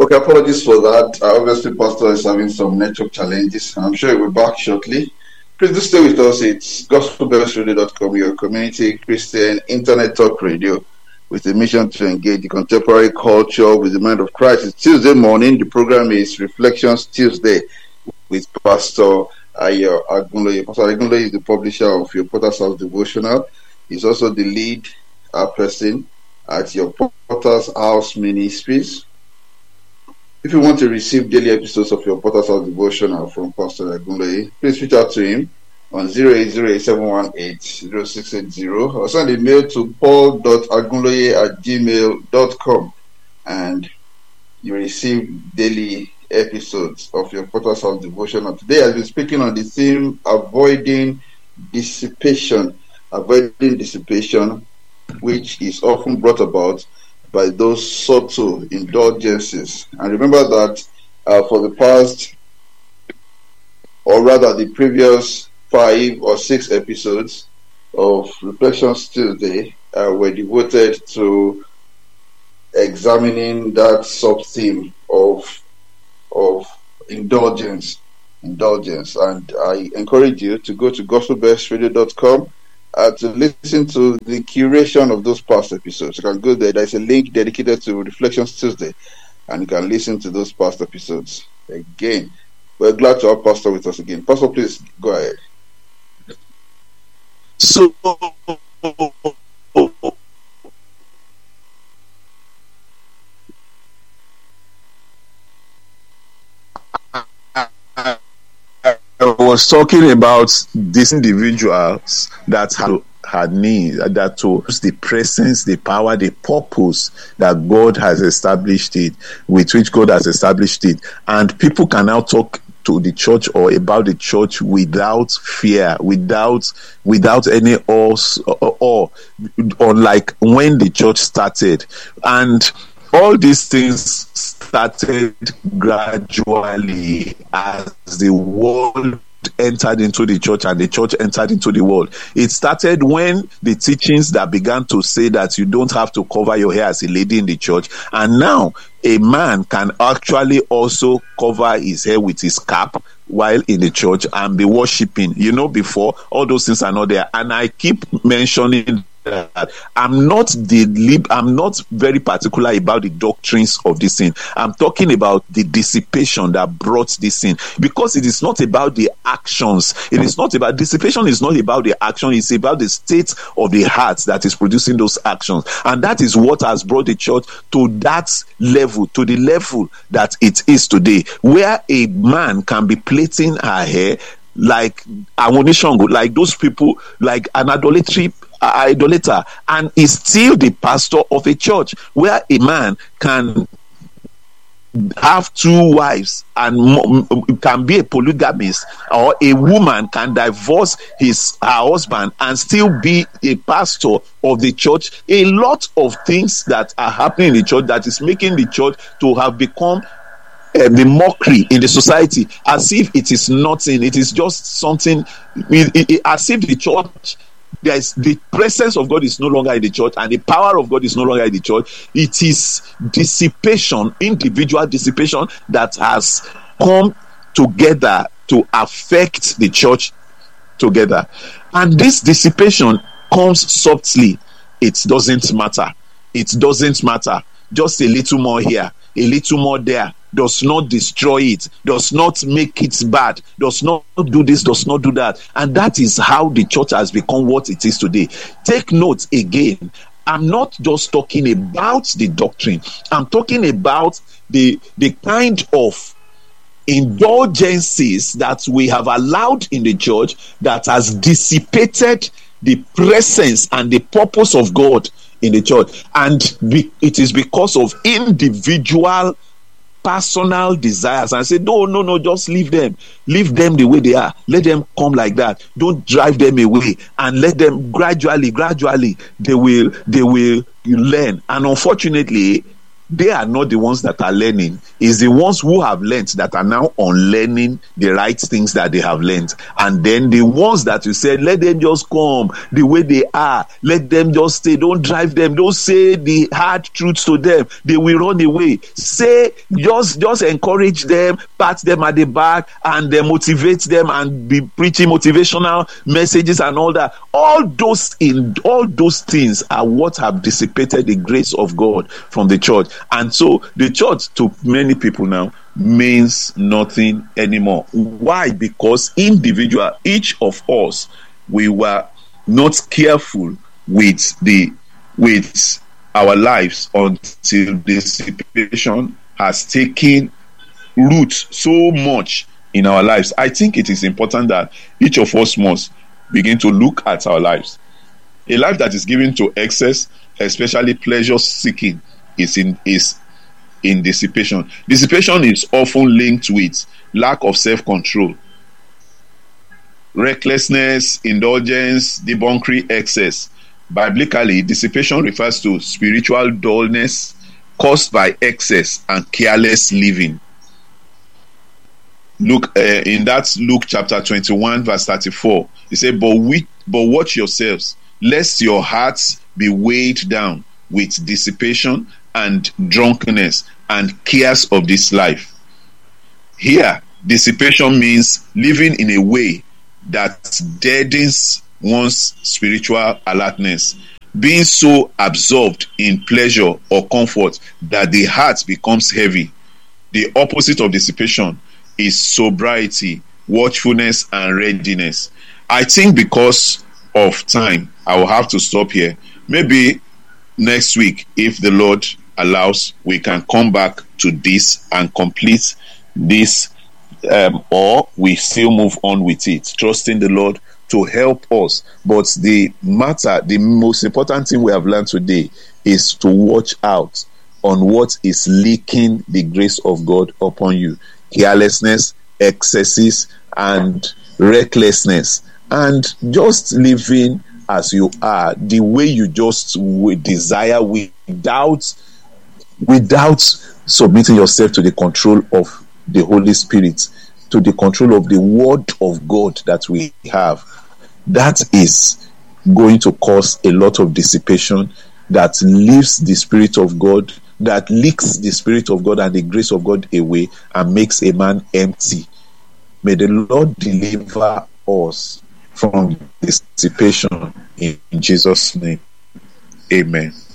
Okay, apologies for that. Obviously, Pastor is having some network challenges. I'm sure he'll be back shortly. Please do stay with us. It's gospelbellsradio.com, your community Christian internet talk radio with a mission to engage the contemporary culture with the mind of Christ. It's Tuesday morning. The program is Reflections Tuesday with Pastor Ayo Agunloye. Pastor Agunloye is the publisher of your Potter's House devotional. He's also the lead person at your Potter's House Ministries. If you want to receive daily episodes of your Potter's House devotional from Pastor Agunloye, please reach out to him on 08087180680 or send a mail to paul.agunloye@gmail.com and you receive daily episodes of your Potter's House devotional. Today I've been speaking on the theme avoiding dissipation, which is often brought about by those subtle indulgences. And remember that for the past, or rather the previous 5 or 6 episodes of Reflections Tuesday were devoted to examining that sub-theme of indulgence. And I encourage you to go to gospelbellsradio.com to listen to the curation of those past episodes. You can go there. There's a link dedicated to Reflections Tuesday, and you can listen to those past episodes again. We're glad to have Pastor with us again. Pastor, please go ahead. So, I was talking about these individuals that had need, that to the presence, the power, the purpose that God has established it, with which God has established it. And people can now talk to the church or about the church without fear, without any awe, unlike when the church started. And all these things started gradually as the world entered into the church and the church entered into the world. It started when the teachings that began to say that you don't have to cover your hair as a lady in the church, and now a man can actually also cover his hair with his cap while in the church and be worshiping. Before all those things are not there. And I keep mentioning that I'm not very particular about the doctrines of this thing. I'm talking about the dissipation that brought this in, because it is not about the actions. Dissipation is not about the action. It's about the state of the heart that is producing those actions, and that is what has brought the church to that level, to the level that it is today, where a man can be plaiting her hair like Amonishongo, like those people, like an idolater, and is still the pastor of a church, where a man can have 2 wives and can be a polygamist, or a woman can divorce her husband and still be a pastor of the church. A lot of things that are happening in the church that is making the church to have become the mockery in the society, as if it is nothing. It is just something, as if the church, the presence of God is no longer in the church and the power of God is no longer in the church. It is dissipation, individual dissipation, that has come together to affect the church together. And this dissipation comes subtly. It doesn't matter. Just a little more here, a little more there does not destroy it, does not make it bad, does not do this, does not do that. And that is how the church has become what it is today. Take note again, I'm not just talking about the doctrine. I'm talking about the kind of indulgences that we have allowed in the church that has dissipated the presence and the purpose of God in the church. And it is because of individual personal desires. And say, no, just leave them the way they are. Let them come like that. Don't drive them away, and let them gradually they will learn. And unfortunately, they are not the ones that are learning. It's the ones who have learned that are now unlearning the right things that they have learned. And then the ones that you said, let them just come the way they are. Let them just stay. Don't drive them. Don't say the hard truths to them. They will run away. Say, just encourage them, pat them at the back, and then motivate them and be preaching motivational messages and all that. All those things are what have dissipated the grace of God from the church. And so the church to many people now means nothing anymore. Why? Because each of us, we were not careful with our lives until dissipation has taken root so much in our lives. I think it is important that each of us must begin to look at our lives. A life that is given to excess, especially pleasure seeking, is in dissipation. Dissipation is often linked with lack of self-control, recklessness, indulgence, debauchery, excess. Biblically, dissipation refers to spiritual dullness caused by excess and careless living. Look, in that Luke chapter 21 verse 34, he said, but watch yourselves, lest your hearts be weighed down with dissipation and drunkenness and cares of this life. Here, dissipation means living in a way that deadens one's spiritual alertness, being so absorbed in pleasure or comfort that the heart becomes heavy. The opposite of dissipation is sobriety, watchfulness, and readiness. I think because of time, I will have to stop here. Maybe next week, if the Lord allows, we can come back to this and complete this, or we still move on with it, trusting the Lord to help us. But the most important thing we have learned today is to watch out on what is leaking the grace of God upon you. Carelessness, excesses, and recklessness, and just living as you are, the way you just desire, without submitting yourself to the control of the Holy Spirit, to the control of the Word of God that we have. That is going to cause a lot of dissipation that leaves the Spirit of God, that leaks the Spirit of God and the grace of God away and makes a man empty. May the Lord deliver us from dissipation in Jesus' name. Amen.